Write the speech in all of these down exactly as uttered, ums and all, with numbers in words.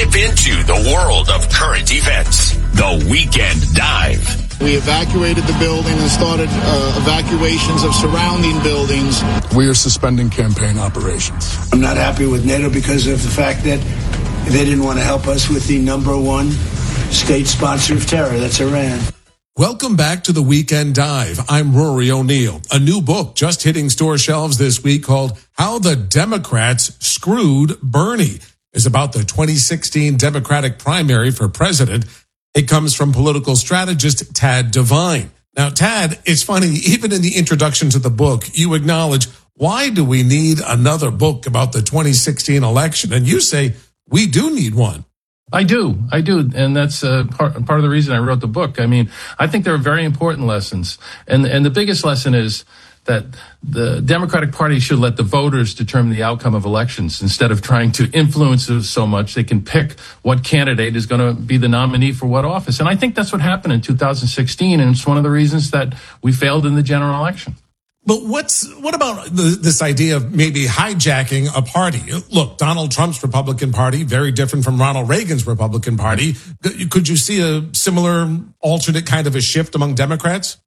Dip into the world of current events. The Weekend Dive. We evacuated the building and started uh, evacuations of surrounding buildings. We are suspending campaign operations. I'm not happy with NATO because of the fact that they didn't want to help us with the number one state sponsor of terror. That's Iran. Welcome back to the Weekend Dive. I'm Rory O'Neill. A new book just hitting store shelves this week called How the Democrats Screwed Bernie is about the twenty sixteen Democratic primary for president. It comes from political strategist Tad Devine. Now, Tad, it's funny, even in the introduction to the book, you acknowledge, why do we need another book about the twenty sixteen election? And you say, we do need one. I do. I do. And that's uh, part, part of the reason I wrote the book. I mean, I think there are very important lessons. And, and the biggest lesson is that the Democratic Party should let the voters determine the outcome of elections instead of trying to influence it so much. They can pick what candidate is going to be the nominee for what office. And I think that's what happened in two thousand sixteen. And it's one of the reasons that we failed in the general election. But what's what about the, this idea of maybe hijacking a party? Look, Donald Trump's Republican Party, very different from Ronald Reagan's Republican Party. Could you see a similar alternate kind of a shift among Democrats?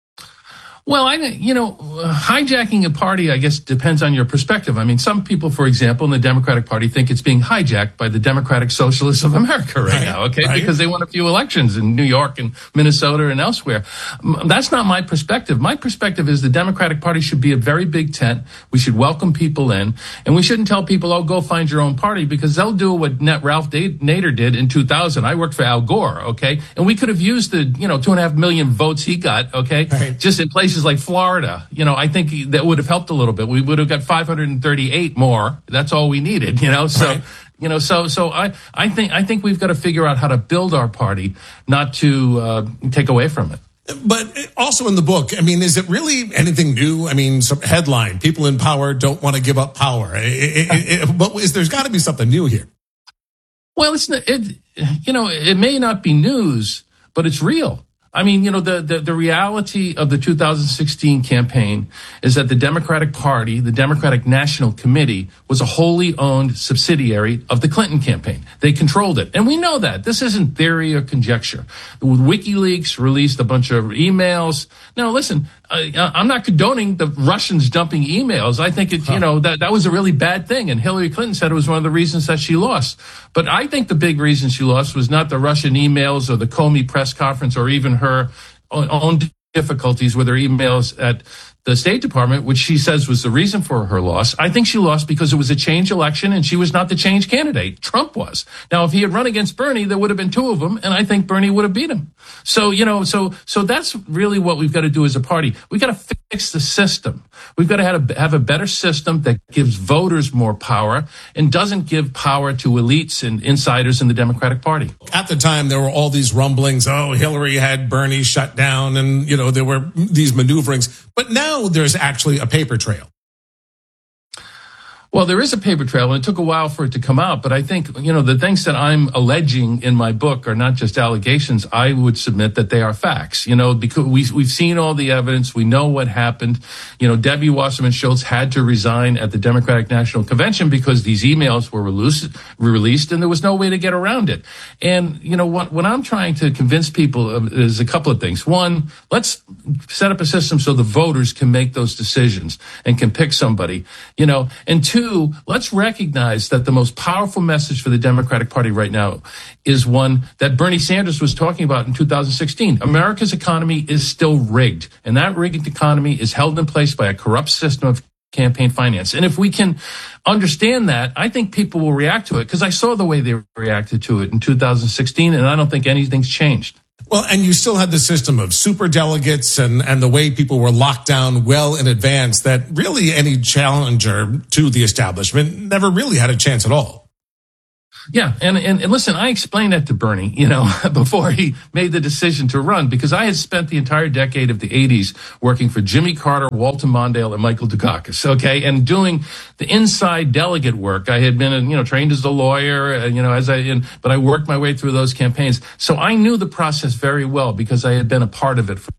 Well, I, you know, hijacking a party, I guess, depends on your perspective. I mean, some people, for example, in the Democratic Party think it's being hijacked by the Democratic Socialists of America right, right now, okay? Right. Because they won a few elections in New York and Minnesota and elsewhere. That's not my perspective. My perspective is the Democratic Party should be a very big tent. We should welcome people in. And we shouldn't tell people, oh, go find your own party, because they'll do what Ralph Nader did in two thousand. I worked for Al Gore, okay? And we could have used the, you know, two and a half million votes he got, okay? Right. Just in places like Florida, you know, I think that would have helped a little bit. We would have got five hundred thirty-eight more. That's all we needed, you know. So, right. you know, so so I I think I think we've got to figure out how to build our party, not to uh, take away from it. But also in the book, I mean, is it really anything new? I mean, some headline: people in power don't want to give up power. It, it, it, but is, there's got to be something new here. Well, it's it, you know, it may not be news, but it's real. I mean, you know, the, the, the reality of the two thousand sixteen campaign is that the Democratic Party, the Democratic National Committee, was a wholly owned subsidiary of the Clinton campaign. They controlled it. And we know that. This isn't theory or conjecture. WikiLeaks released a bunch of emails. Now, listen, I, I'm not condoning the Russians dumping emails. I think it, you know, that, that was a really bad thing. And Hillary Clinton said it was one of the reasons that she lost. But I think the big reason she lost was not the Russian emails or the Comey press conference or even her own difficulties with her emails at the State Department, which she says was the reason for her loss. I think she lost because it was a change election and she was not the change candidate. Trump was. Now, if he had run against Bernie, there would have been two of them, and I think Bernie would have beat him. So, you know, so so that's really what we've got to do as a party. We've got to fix the system. We've got to have a, have a better system that gives voters more power and doesn't give power to elites and insiders in the Democratic Party. At the time, there were all these rumblings. Oh, Hillary had Bernie shut down, and, you know, there were these maneuverings. But now there's actually a paper trail. Well, there is a paper trail, and it took a while for it to come out. But I think, you know, the things that I'm alleging in my book are not just allegations. I would submit that they are facts, you know, because we, we've seen all the evidence. We know what happened. You know, Debbie Wasserman Schultz had to resign at the Democratic National Convention because these emails were released, released and there was no way to get around it. And, you know, what, what I'm trying to convince people of is a couple of things. One, let's set up a system so the voters can make those decisions and can pick somebody, you know, and two, Two, let's recognize that the most powerful message for the Democratic Party right now is one that Bernie Sanders was talking about in two thousand sixteen. America's economy is still rigged, and that rigged economy is held in place by a corrupt system of campaign finance. And if we can understand that, I think people will react to it, because I saw the way they reacted to it in two thousand sixteen, and I don't think anything's changed. Well, and you still had the system of super delegates and, and the way people were locked down well in advance that really any challenger to the establishment never really had a chance at all. Yeah, and, and, and listen, I explained that to Bernie, you know, before he made the decision to run, because I had spent the entire decade of the eighties working for Jimmy Carter, Walter Mondale, and Michael Dukakis, okay, and doing the inside delegate work. I had been, you know, trained as a lawyer, you know, as I, and, but I worked my way through those campaigns. So I knew the process very well because I had been a part of it for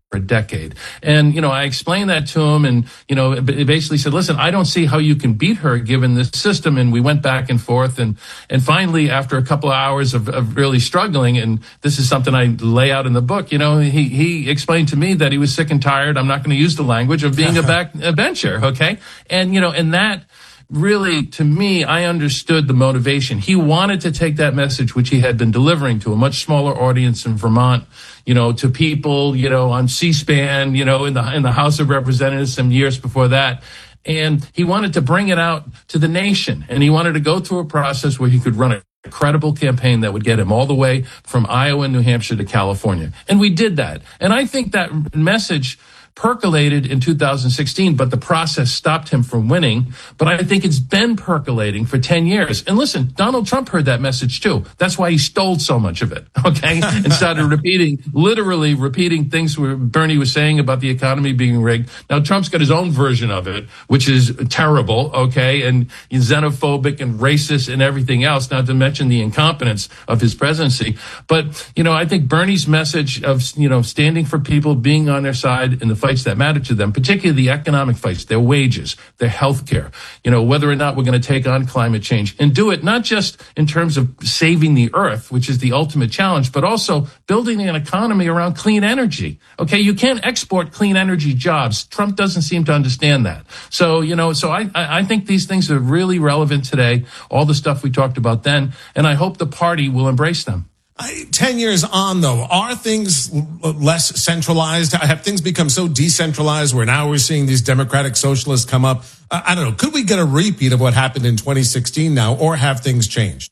a decade. And, you know, I explained that to him and, you know, it basically said, listen, I don't see how you can beat her given this system. And we went back and forth. And, and finally, after a couple of hours of, of really struggling, and this is something I lay out in the book, you know, he, he explained to me that he was sick and tired. I'm not going to use the language of being a back a bencher. Okay. And, you know, and that, really, to me, I understood the motivation. He wanted to take that message, which he had been delivering to a much smaller audience in Vermont, you know, to people, you know, on C-SPAN, you know, in the in the House of Representatives some years before that. And he wanted to bring it out to the nation. And he wanted to go through a process where he could run a credible campaign that would get him all the way from Iowa and New Hampshire to California. And we did that. And I think that message percolated in two thousand sixteen, but the process stopped him from winning. But I think it's been percolating for ten years. And listen, Donald Trump heard that message too. That's why he stole so much of it, okay? And started repeating, literally repeating things where Bernie was saying about the economy being rigged. Now, Trump's got his own version of it, which is terrible, okay? And xenophobic and racist and everything else, not to mention the incompetence of his presidency. But, you know, I think Bernie's message of, you know, standing for people, being on their side in the fights that matter to them, particularly the economic fights, their wages, their health care, you know, whether or not we're going to take on climate change and do it not just in terms of saving the earth, which is the ultimate challenge, but also building an economy around clean energy. Okay, you can't export clean energy jobs. Trump doesn't seem to understand that. So, you know, so I, I think these things are really relevant today, all the stuff we talked about then, and I hope the party will embrace them. Ten years on, though, are things less centralized? Have things become so decentralized where now we're seeing these democratic socialists come up? I don't know. Could we get a repeat of what happened in twenty sixteen now, or have things changed?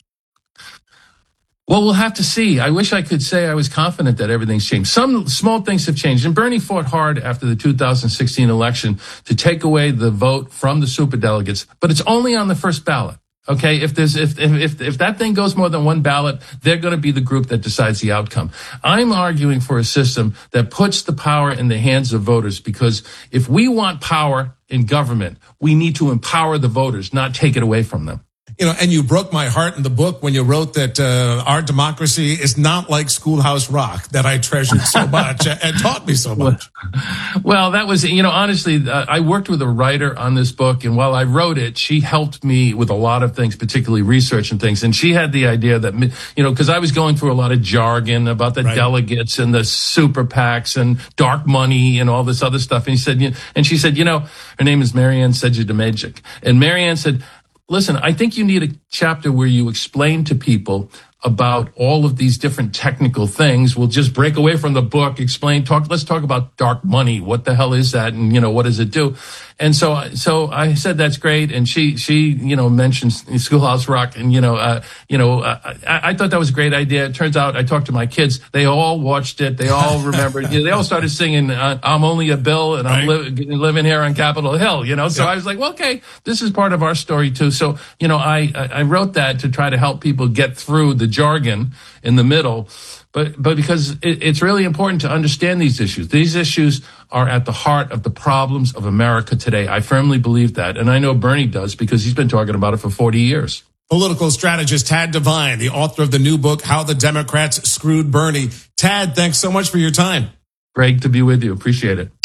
Well, we'll have to see. I wish I could say I was confident that everything's changed. Some small things have changed. And Bernie fought hard after the two thousand sixteen election to take away the vote from the superdelegates, but it's only on the first ballot. Okay, if there's if if if that thing goes more than one ballot, they're going to be the group that decides the outcome. I'm arguing for a system that puts the power in the hands of voters, because if we want power in government, we need to empower the voters, not take it away from them. You know, and you broke my heart in the book when you wrote that uh, our democracy is not like Schoolhouse Rock, that I treasured so much and taught me so much. Well, that was, you know, honestly, uh, I worked with a writer on this book, and while I wrote it, she helped me with a lot of things, particularly research and things. And she had the idea that, you know, because I was going through a lot of jargon about the right. delegates and the super PACs and dark money and all this other stuff. And he said, and she said, you know, her name is Marianne Sedgwick, and Marianne said, listen, I think you need a chapter where you explain to people about all of these different technical things. We'll just break away from the book, explain, talk, let's talk about dark money. What the hell is that? And, you know, what does it do? And so, so I said, that's great. And she, she, you know, mentioned Schoolhouse Rock. And, you know, uh, you know, uh, I, I thought that was a great idea. It turns out I talked to my kids. They all watched it. They all remembered. You know, they all started singing, uh, I'm only a Bill and I'm li- living here on Capitol Hill, you know? So yeah. I was like, well, okay, this is part of our story too. So, you know, I, I wrote that to try to help people get through the jargon in the middle. But but because it, it's really important to understand these issues. These issues are at the heart of the problems of America today. I firmly believe that. And I know Bernie does, because he's been talking about it for forty years. Political strategist Tad Devine, the author of the new book, How the Democrats Screwed Bernie. Tad, thanks so much for your time. Great to be with you. Appreciate it.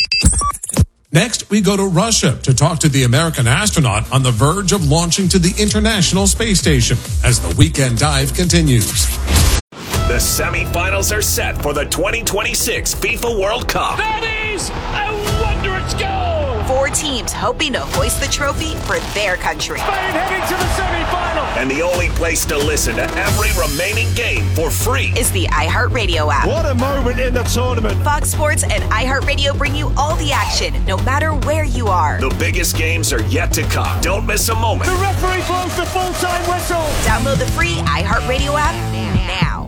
Next, we go to Russia to talk to the American astronaut on the verge of launching to the International Space Station as the Weekend Dive continues. The semifinals are set for the twenty twenty-six FIFA World Cup. That is a wondrous goal! Four teams hoping to hoist the trophy for their country. Spain heading to the semifinal! And the only place to listen to every remaining game for free is the iHeartRadio app. What a moment in the tournament! Fox Sports and iHeartRadio bring you all the action, no matter where you are. The biggest games are yet to come. Don't miss a moment. The referee blows the full-time whistle! Download the free iHeartRadio app now.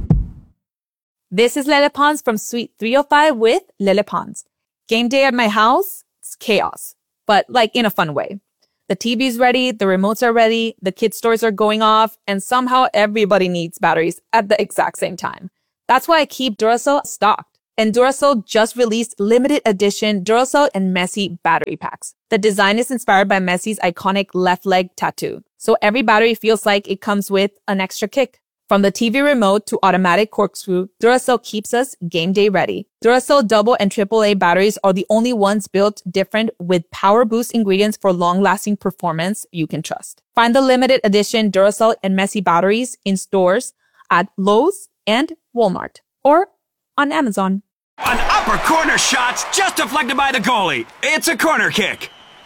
This is Lele Pons from Suite three oh five with Lele Pons. Game day at my house, it's chaos, but like in a fun way. The T V's ready, the remotes are ready, the kids' stores are going off, and somehow everybody needs batteries at the exact same time. That's why I keep Duracell stocked. And Duracell just released limited edition Duracell and Messi battery packs. The design is inspired by Messi's iconic left leg tattoo, so every battery feels like it comes with an extra kick. From the T V remote to automatic corkscrew, Duracell keeps us game day ready. Duracell double and triple A batteries are the only ones built different with power boost ingredients for long-lasting performance you can trust. Find the limited edition Duracell and Messi batteries in stores at Lowe's and Walmart or on Amazon. An upper corner shot's just deflected by the goalie. It's a corner kick.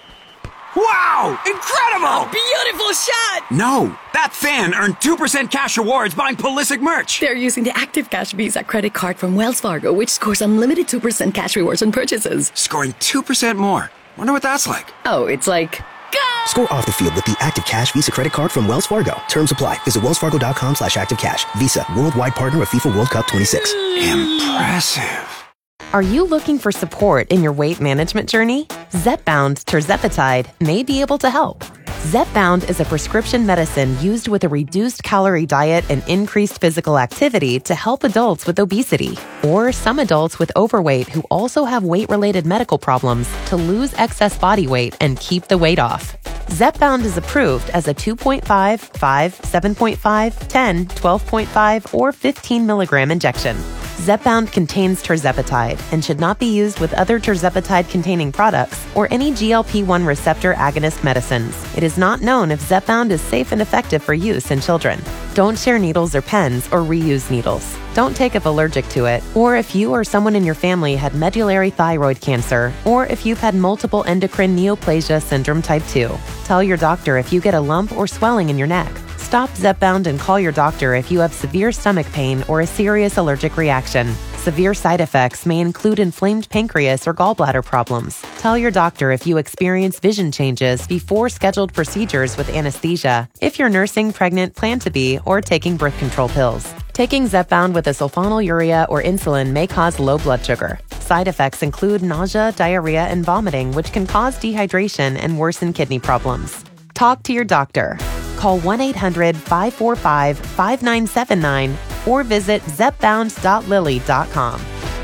Wow! Incredible! Beautiful shot! No, that fan earned two percent cash rewards buying Pulisic merch. They're using the Active Cash Visa credit card from Wells Fargo, which scores unlimited two percent cash rewards on purchases. Scoring two percent more. Wonder what that's like. Oh, it's like... Go! Score off the field with the Active Cash Visa credit card from Wells Fargo. Terms apply. Visit wellsfargo.com slash activecash. Visa, worldwide partner of FIFA World Cup twenty-six. Impressive. Are you looking for support in your weight management journey? Zepbound tirzepatide may be able to help. Zepbound is a prescription medicine used with a reduced calorie diet and increased physical activity to help adults with obesity or some adults with overweight who also have weight-related medical problems to lose excess body weight and keep the weight off. Zepbound is approved as a two point five, five, seven point five, ten, twelve point five, or fifteen milligram injection. Zepbound contains tirzepatide and should not be used with other tirzepatide-containing products or any G L P one receptor agonist medicines. It is not known if Zepbound is safe and effective for use in children. Don't share needles or pens or reuse needles. Don't take if allergic to it, or if you or someone in your family had medullary thyroid cancer, or if you've had multiple endocrine neoplasia syndrome type two. Tell your doctor if you get a lump or swelling in your neck. Stop Zepbound and call your doctor if you have severe stomach pain or a serious allergic reaction. Severe side effects may include inflamed pancreas or gallbladder problems. Tell your doctor if you experience vision changes before scheduled procedures with anesthesia, if you're nursing, pregnant, plan to be, or taking birth control pills. Taking Zepbound with a sulfonylurea or insulin may cause low blood sugar. Side effects include nausea, diarrhea, and vomiting, which can cause dehydration and worsen kidney problems. Talk to your doctor. Call one eight hundred, five four five, five nine seven nine or visit zepbound dot lilly dot com.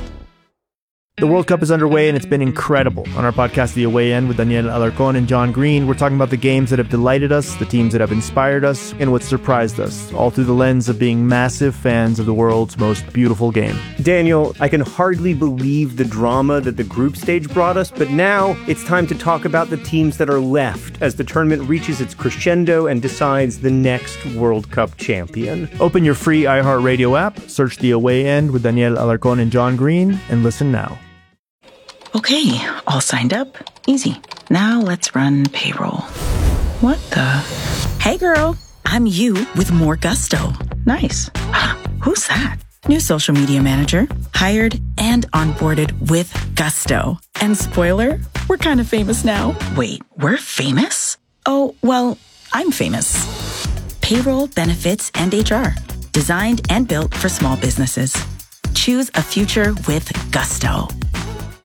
The World Cup is underway and it's been incredible. On our podcast, The Away End, with Daniel Alarcón and John Green, we're talking about the games that have delighted us, the teams that have inspired us, and what surprised us, all through the lens of being massive fans of the world's most beautiful game. Daniel, I can hardly believe the drama that the group stage brought us, but now it's time to talk about the teams that are left as the tournament reaches its crescendo and decides the next World Cup champion. Open your free iHeartRadio app, search The Away End with Daniel Alarcón and John Green, and listen now. Okay, all signed up. Easy. Now let's run payroll. What the? Hey girl, I'm you with more gusto. Nice. Who's that? New social media manager. Hired and onboarded with gusto. And spoiler, we're kind of famous now. Wait, we're famous? Oh, well, I'm famous. Payroll, benefits, and H R. Designed and built for small businesses. Choose a future with gusto.